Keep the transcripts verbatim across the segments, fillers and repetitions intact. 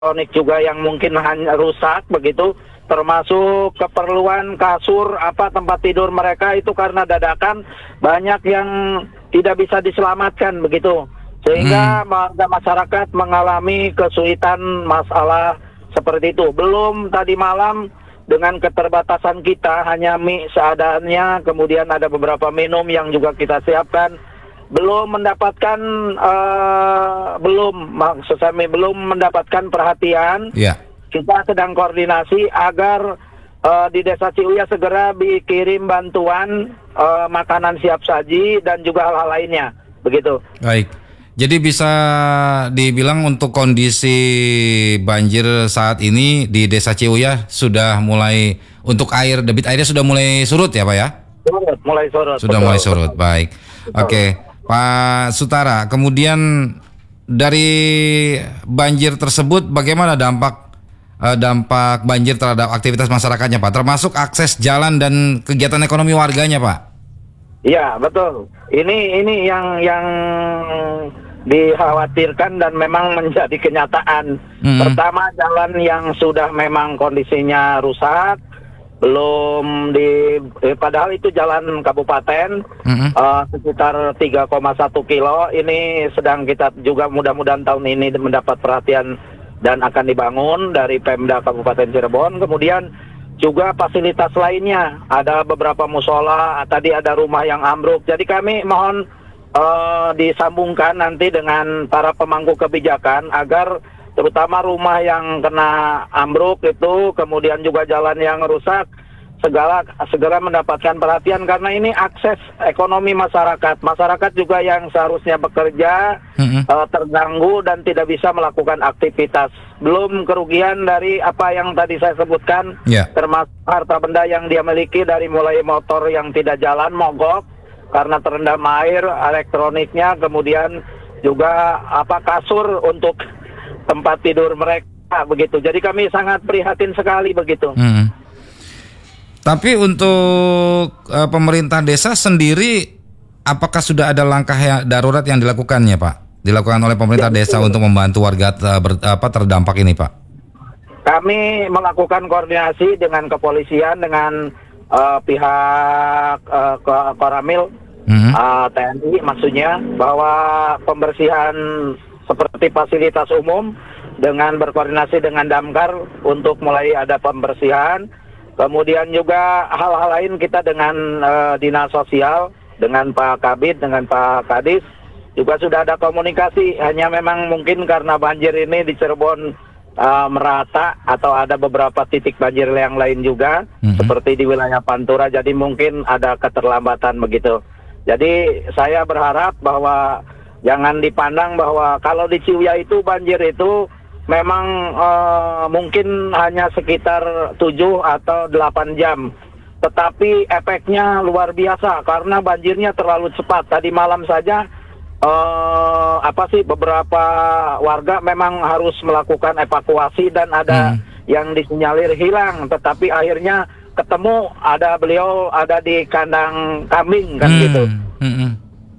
elektronik juga yang mungkin hanya rusak begitu, termasuk keperluan kasur apa tempat tidur mereka itu karena dadakan banyak yang tidak bisa diselamatkan begitu, sehingga Hmm. warga masyarakat mengalami kesulitan masalah seperti itu. Belum tadi malam dengan keterbatasan kita hanya mie seadanya, kemudian ada beberapa minum yang juga kita siapkan, belum mendapatkan uh, belum maksud saya belum mendapatkan perhatian. Ya. Kita sedang koordinasi agar uh, di Desa Ciuya segera dikirim bantuan uh, makanan siap saji dan juga hal-hal lainnya begitu. Baik. Jadi bisa dibilang untuk kondisi banjir saat ini di Desa Ciuya sudah mulai, untuk air, debit airnya sudah mulai surut ya Pak ya? Surut, mulai surut. Sudah betul, mulai surut, betul. baik. Betul. Oke, Pak Sutara, kemudian dari banjir tersebut bagaimana dampak eh, dampak banjir terhadap aktivitas masyarakatnya Pak, termasuk akses jalan dan kegiatan ekonomi warganya Pak? Iya, betul. Ini ini yang yang dikhawatirkan dan memang menjadi kenyataan. Mm-hmm. Pertama, jalan yang sudah memang kondisinya rusak, belum di eh, padahal itu jalan kabupaten, Mm-hmm. uh, sekitar tiga koma satu kilo. Ini sedang kita juga mudah-mudahan tahun ini mendapat perhatian dan akan dibangun dari Pemda Kabupaten Cirebon. Kemudian juga fasilitas lainnya, ada beberapa musola, tadi ada rumah yang ambruk. Jadi kami mohon uh, disambungkan nanti dengan para pemangku kebijakan agar terutama rumah yang kena ambruk itu, kemudian juga jalan yang rusak, segala segera mendapatkan perhatian karena ini akses ekonomi masyarakat. Masyarakat juga yang seharusnya bekerja Mm-hmm. uh, terganggu dan tidak bisa melakukan aktivitas. Belum kerugian dari apa yang tadi saya sebutkan, Yeah. termasuk harta benda yang dia miliki dari mulai motor yang tidak jalan mogok karena terendam air, elektroniknya, kemudian juga apa kasur untuk tempat tidur mereka begitu. Jadi kami sangat prihatin sekali begitu. Hmm. Tapi untuk uh, pemerintah desa sendiri, apakah sudah ada langkah yang darurat yang dilakukannya Pak? Dilakukan oleh pemerintah Ya, desa betul. untuk membantu warga uh, ber, apa, terdampak ini Pak? Kami melakukan koordinasi dengan kepolisian, dengan uh, pihak uh, Ko- Koramil, Hmm. uh, T N I maksudnya, bahwa pembersihan seperti fasilitas umum dengan berkoordinasi dengan Damkar untuk mulai ada pembersihan. Kemudian juga hal-hal lain kita dengan uh, Dinas Sosial, dengan Pak Kabid, dengan Pak Kadis, juga sudah ada komunikasi. Hanya memang mungkin karena banjir ini di Cirebon uh, merata atau ada beberapa titik banjir yang lain juga, Mhm. seperti di wilayah Pantura, jadi mungkin ada keterlambatan begitu. Jadi saya berharap bahwa jangan dipandang bahwa kalau di Ciuya itu banjir itu memang uh, mungkin hanya sekitar tujuh atau delapan jam. Tetapi efeknya luar biasa karena banjirnya terlalu cepat. Tadi malam saja uh, apa sih beberapa warga memang harus melakukan evakuasi dan ada Hmm. yang disinyalir hilang. Tetapi akhirnya ketemu, ada beliau ada di kandang kambing kan Hmm. gitu. Hmm.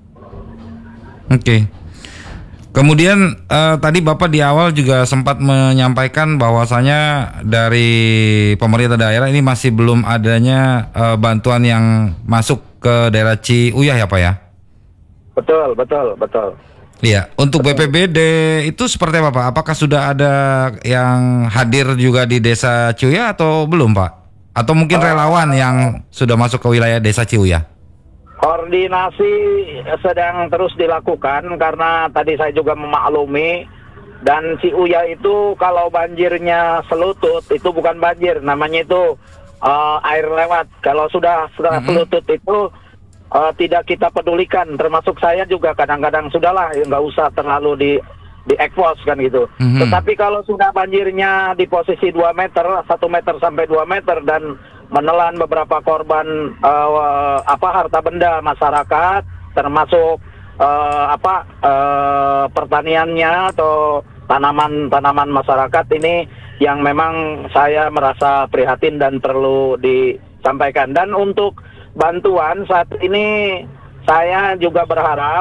Oke. Kemudian eh, tadi Bapak di awal juga sempat menyampaikan bahwasanya dari pemerintah daerah ini masih belum adanya eh, bantuan yang masuk ke daerah Ciuyah ya Pak ya? Betul, betul, betul. Iya, untuk B P B D itu seperti apa Pak? Apakah sudah ada yang hadir juga di desa Ciuyah atau belum Pak? Atau mungkin relawan yang sudah masuk ke wilayah desa Ciuyah? Koordinasi sedang terus dilakukan karena tadi saya juga memaklumi, dan Ciuya itu kalau banjirnya selutut itu bukan banjir, namanya itu uh, air lewat. Kalau sudah sudah Mm-hmm. selutut itu uh, tidak kita pedulikan, termasuk saya juga kadang-kadang sudahlah ya, nggak usah terlalu di di expose kan gitu. Mm-hmm. Tetapi kalau sudah banjirnya di posisi dua meter, satu meter sampai dua meter dan menelan beberapa korban uh, apa harta benda masyarakat, termasuk uh, apa uh, pertaniannya atau tanaman-tanaman masyarakat, ini yang memang saya merasa prihatin dan perlu disampaikan. Dan untuk bantuan saat ini saya juga berharap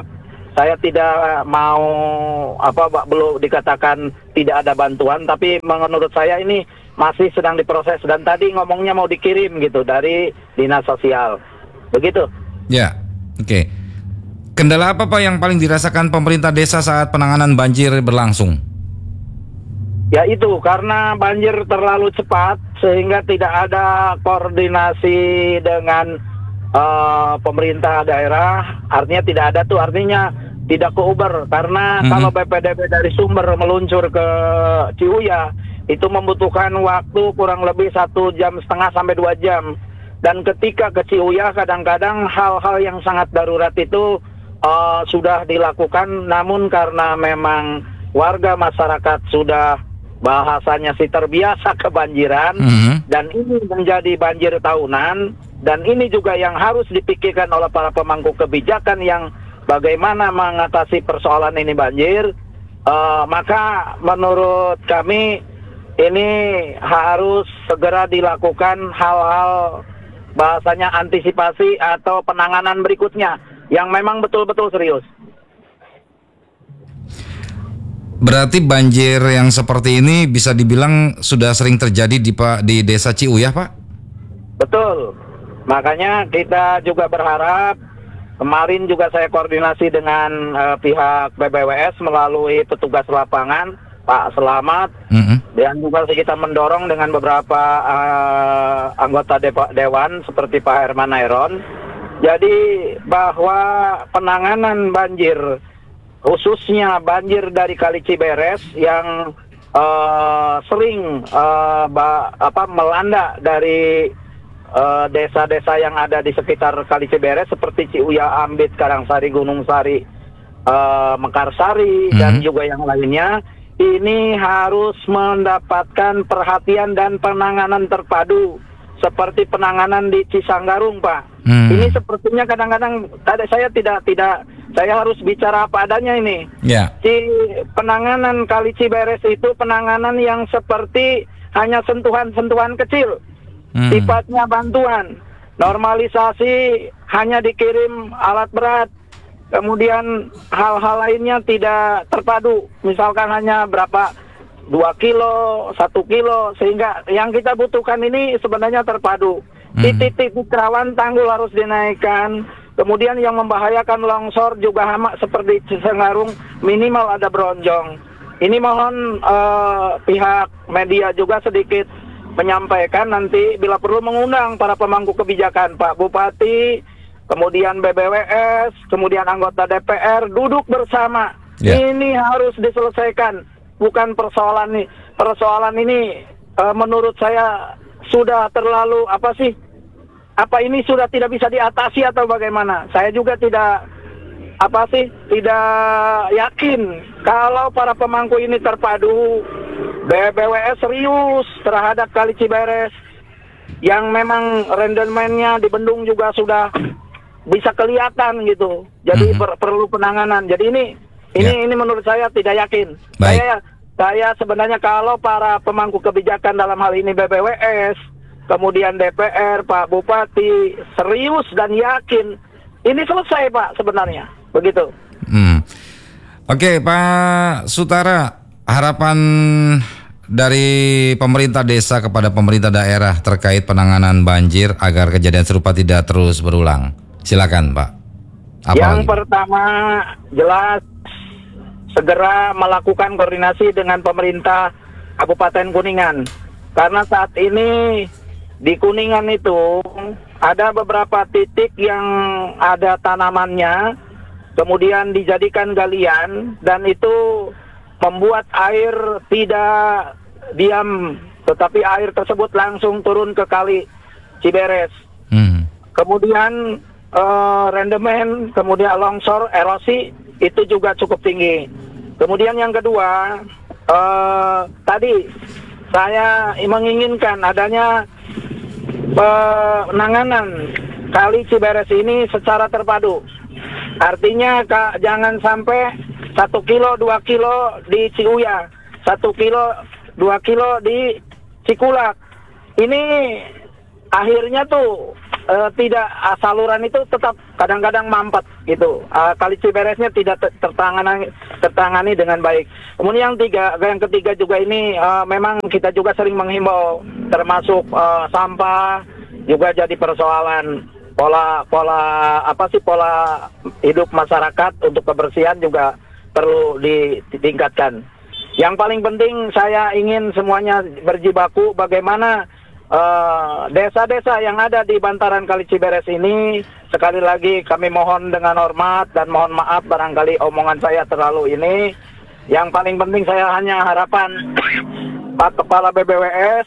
saya tidak mau apa Pak, belum dikatakan tidak ada bantuan, tapi menurut saya ini masih sedang diproses dan tadi ngomongnya mau dikirim gitu dari dinas sosial. Begitu. Ya, oke. Okay. Kendala apa Pak yang paling dirasakan pemerintah desa saat penanganan banjir berlangsung? Ya itu, karena banjir terlalu cepat sehingga tidak ada koordinasi dengan uh, pemerintah daerah. Artinya tidak ada tuh, artinya tidak keuber. Karena mm-hmm. kalau B P D B dari sumber meluncur ke Ciuya, itu membutuhkan waktu kurang lebih satu jam setengah sampai dua jam. Dan ketika ke Ciuya kadang-kadang hal-hal yang sangat darurat itu uh, sudah dilakukan. Namun karena memang warga masyarakat sudah bahasanya sih terbiasa kebanjiran, mm-hmm. dan ini menjadi banjir tahunan, dan ini juga yang harus dipikirkan oleh para pemangku kebijakan yang bagaimana mengatasi persoalan ini banjir. Uh, maka menurut kami ini harus segera dilakukan hal-hal bahasanya antisipasi atau penanganan berikutnya yang memang betul-betul serius. Berarti banjir yang seperti ini bisa dibilang sudah sering terjadi di Pak di Desa Ciuya, Pak? Betul. Makanya kita juga berharap, kemarin juga saya koordinasi dengan uh, pihak B B W S melalui petugas lapangan Pak Selamat, mm-hmm. dan juga kita mendorong dengan beberapa uh, anggota de- dewan seperti Pak Herman Nairon. Jadi bahwa penanganan banjir, khususnya banjir dari Kali Ciberes yang uh, sering uh, ba, apa, melanda dari uh, desa-desa yang ada di sekitar Kali Ciberes seperti Ciuya, Ambit, Karangsari, Gunung Sari, uh, Mekarsari, mm-hmm. dan juga yang lainnya, ini harus mendapatkan perhatian dan penanganan terpadu seperti penanganan di Cisanggarung, Pak. Hmm. Ini sepertinya kadang-kadang tadi saya tidak tidak saya harus bicara apa adanya ini. Yeah. Di penanganan Kali Ciberes itu penanganan yang seperti hanya sentuhan-sentuhan kecil, hmm. sifatnya bantuan. Normalisasi hanya dikirim alat berat, kemudian hal-hal lainnya tidak terpadu. Misalkan hanya berapa dua kilo, satu kilo, sehingga yang kita butuhkan ini sebenarnya terpadu. Titik-titik rawan tanggul harus dinaikkan. Kemudian yang membahayakan longsor juga hama seperti Cisanggarung minimal ada bronjong. Ini mohon uh, pihak media juga sedikit menyampaikan nanti bila perlu mengundang para pemangku kebijakan, Pak Bupati, kemudian B B W S, kemudian anggota D P R duduk bersama. Yeah. Ini harus diselesaikan. Bukan persoalan nih. Persoalan ini uh, menurut saya sudah terlalu apa sih? Apa ini sudah tidak bisa diatasi atau bagaimana? Saya juga tidak apa sih? Tidak yakin kalau para pemangku ini terpadu. B B W S serius terhadap Kali Ciberes yang memang rendemennya di bendung juga sudah bisa kelihatan gitu. Jadi mm-hmm. per- perlu penanganan. Jadi ini ini yeah. ini menurut saya tidak yakin. Baik. Saya Saya sebenarnya kalau para pemangku kebijakan dalam hal ini B B W S, kemudian D P R, Pak Bupati, serius dan yakin, ini selesai Pak sebenarnya, begitu. Hmm. Oke Pak Sutara, harapan dari pemerintah desa kepada pemerintah daerah terkait penanganan banjir agar kejadian serupa tidak terus berulang. Silakan Pak. Apa Yang lagi? pertama jelas segera melakukan koordinasi dengan pemerintah Kabupaten Kuningan. Karena saat ini di Kuningan itu ada beberapa titik yang ada tanamannya, kemudian dijadikan galian, dan itu membuat air tidak diam, tetapi air tersebut langsung turun ke Kali Ciberes. Hmm. Kemudian uh, rendemen, kemudian longsor, erosi, itu juga cukup tinggi. Kemudian yang kedua, uh, tadi saya menginginkan adanya penanganan Kali Ciberes ini secara terpadu. Artinya ka, jangan sampai satu kilo, dua kilo di Ciuya, satu kilo, dua kilo di Cikulak. Ini akhirnya tuh uh, tidak uh, saluran itu tetap kadang-kadang mampet gitu. Uh, Kali Ciberesnya tidak ter- tertangani tertangani dengan baik. Kemudian yang tiga, yang ketiga juga ini uh, memang kita juga sering menghimbau, termasuk uh, sampah juga jadi persoalan. Pola pola apa sih pola hidup masyarakat untuk kebersihan juga perlu ditingkatkan. Yang paling penting saya ingin semuanya berjibaku bagaimana uh, desa-desa yang ada di bantaran Kali Ciberes ini. Sekali lagi kami mohon dengan hormat dan mohon maaf barangkali omongan saya terlalu ini. Yang paling penting saya hanya harapan Pak Kepala B B W S,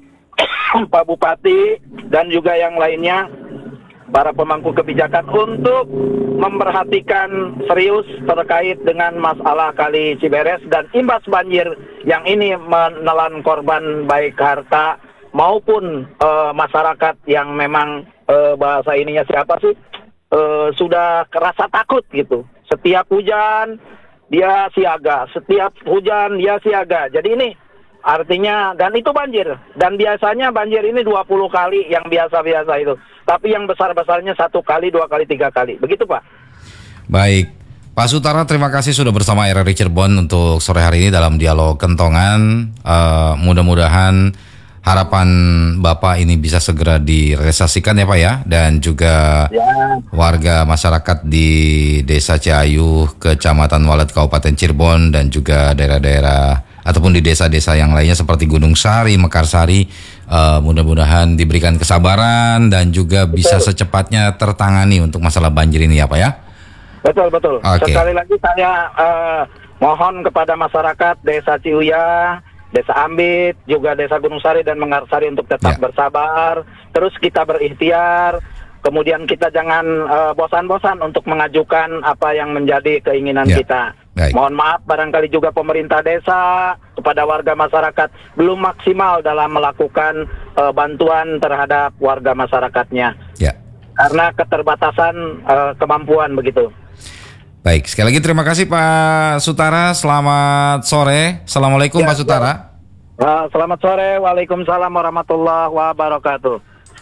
Pak Bupati dan juga yang lainnya, para pemangku kebijakan untuk memperhatikan serius terkait dengan masalah Kali Ciberes dan imbas banjir yang ini menelan korban baik harta maupun uh, masyarakat yang memang uh, bahasa ininya siapa sih uh, sudah kerasa takut gitu. Setiap hujan dia siaga, setiap hujan dia siaga. Jadi ini artinya, dan itu banjir. Dan biasanya banjir ini dua puluh kali yang biasa-biasa itu. Tapi yang besar-besarnya satu kali, dua kali, tiga kali. Begitu Pak. Baik. Pak Sutara, terima kasih sudah bersama R R I Cirebon untuk sore hari ini dalam dialog Kentongan. Uh, mudah-mudahan harapan Bapak ini bisa segera direalisasikan ya Pak ya. Dan juga ya, warga masyarakat di Desa Ciayu, Kecamatan Walet, Kabupaten Cirebon, dan juga daerah-daerah ataupun di desa-desa yang lainnya seperti Gunung Sari, Mekarsari, uh, mudah-mudahan diberikan kesabaran dan juga bisa betul. secepatnya tertangani untuk masalah banjir ini ya Pak ya. Betul betul. Okay. Sekali lagi saya uh, mohon kepada masyarakat Desa Ciuya, Desa Ambit, juga Desa Gunung Sari dan Mekarsari untuk tetap ya. bersabar, terus kita berikhtiar. Kemudian kita jangan uh, bosan-bosan untuk mengajukan apa yang menjadi keinginan ya. kita. Baik. Mohon maaf barangkali juga pemerintah desa kepada warga masyarakat belum maksimal dalam melakukan uh, bantuan terhadap warga masyarakatnya. Ya. Karena keterbatasan uh, kemampuan begitu. Baik, sekali lagi terima kasih Pak Sutara. Selamat sore. Assalamualaikum ya, Pak Sutara. Ya. Selamat sore. Waalaikumsalam warahmatullahi wabarakatuh.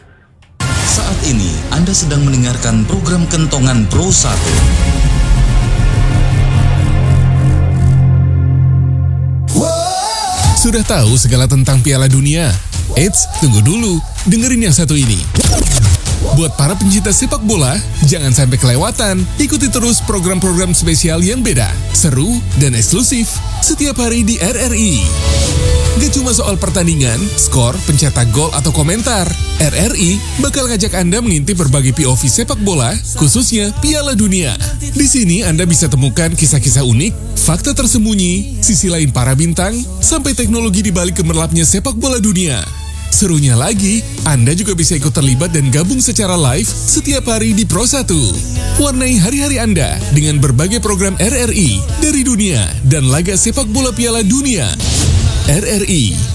Saat ini Anda sedang mendengarkan program Kentongan Pro satu. Sudah tahu segala tentang Piala Dunia? Eits, tunggu dulu, dengerin yang satu ini. Buat para pencinta sepak bola, jangan sampai kelewatan. Ikuti terus program-program spesial yang beda, seru, dan eksklusif setiap hari di R R I. Gak cuma soal pertandingan, skor, pencetak gol, atau komentar. R R I bakal ngajak Anda mengintip berbagai P O V sepak bola, khususnya Piala Dunia. Di sini Anda bisa temukan kisah-kisah unik, fakta tersembunyi, sisi lain para bintang, sampai teknologi di balik gemerlapnya sepak bola dunia. Serunya lagi, Anda juga bisa ikut terlibat dan gabung secara live setiap hari di Pro satu. Warnai hari-hari Anda dengan berbagai program R R I dari dunia dan laga sepak bola Piala Dunia. R R I